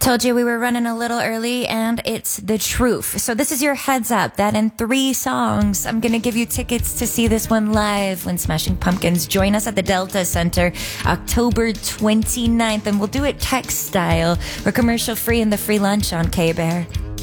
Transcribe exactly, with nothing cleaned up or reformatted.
Told you we were running a little early, and it's the truth. So this is your heads up that in three songs, I'm going to give you tickets to see this one live when Smashing Pumpkins join us at the Delta Center October twenty-ninth. And we'll do it text style. We're commercial free in the free lunch on K-Bear.